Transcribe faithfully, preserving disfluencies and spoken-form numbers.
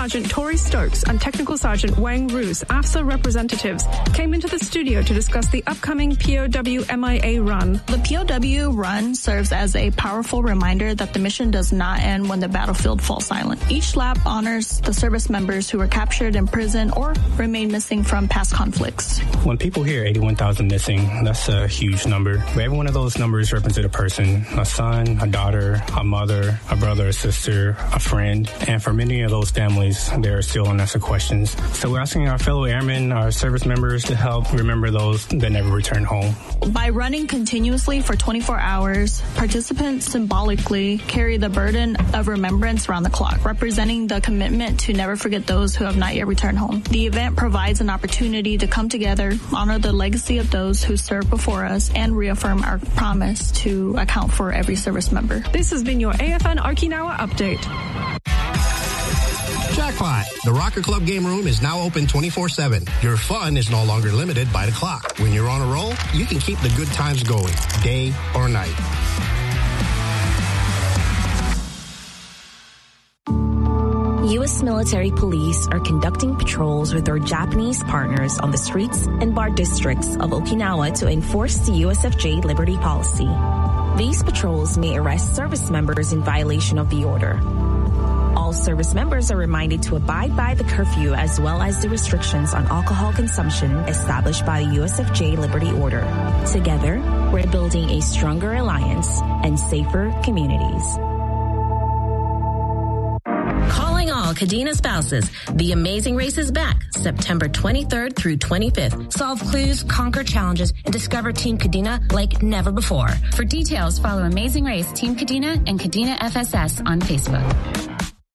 Sergeant Tori Stokes and Technical Sergeant Wang Roos, A F S A representatives, came into the studio to discuss the upcoming P O W M I A run. The P O W run serves as a powerful reminder that the mission does not end when the battlefield falls silent. Each lap honors the service members who were captured in prison or remain missing from past conflicts. When people hear eighty-one thousand missing, that's a huge number. But every one of those numbers represent a person, a son, a daughter, a mother, a brother, a sister, a friend. And for many of those families, there are still unanswered questions. So we're asking our fellow airmen, our service members to help remember those that never return home. By running continuously for twenty-four hours, participants symbolically carry the burden of remembrance around the clock, representing the commitment to never forget those who have not yet returned home. The event provides an opportunity to come together, honor the legacy of those who served before us, and reaffirm our promise to account for every service member. This has been your A F N Okinawa update. Jackpot! The Rocker Club Game Room is now open twenty-four seven. Your fun is no longer limited by the clock. When you're on a roll, you can keep the good times going, day or night. U S military police are conducting patrols with their Japanese partners on the streets and bar districts of Okinawa to enforce the U S F J Liberty Policy. These patrols may arrest service members in violation of the order. All service members are reminded to abide by the curfew as well as the restrictions on alcohol consumption established by the U S F J Liberty Order. Together, we're building a stronger alliance and safer communities. Calling all Kadena spouses. The Amazing Race is back September twenty-third through twenty-fifth. Solve clues, conquer challenges, and discover Team Kadena like never before. For details, follow Amazing Race Team Kadena and Kadena F S S on Facebook.